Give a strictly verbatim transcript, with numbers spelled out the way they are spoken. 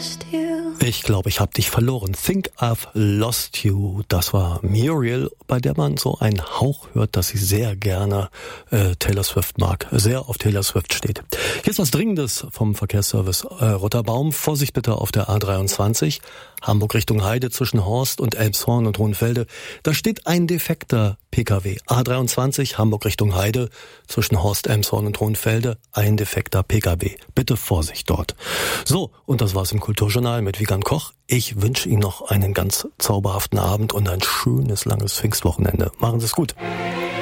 Ich glaube, ich habe dich verloren. Think I've Lost You. Das war Muriel, bei der man so einen Hauch hört, dass sie sehr gerne äh, Taylor Swift mag, sehr auf Taylor Swift steht. Hier ist was Dringendes vom Verkehrsservice äh, Rotterbaum. Vorsicht bitte auf der A dreiundzwanzig, Hamburg Richtung Heide zwischen Horst und Elmshorn und Hohenfelde. Da steht ein defekter P K W. A dreiundzwanzig, Hamburg Richtung Heide zwischen Horst, Elmshorn und Hohenfelde, ein defekter P K W. Bitte Vorsicht dort. So, und das war's im Kulturjournal mit Wiegand Koch. Ich wünsche Ihnen noch einen ganz zauberhaften Abend und ein schönes, langes Pfingstwochenende. Machen Sie es gut.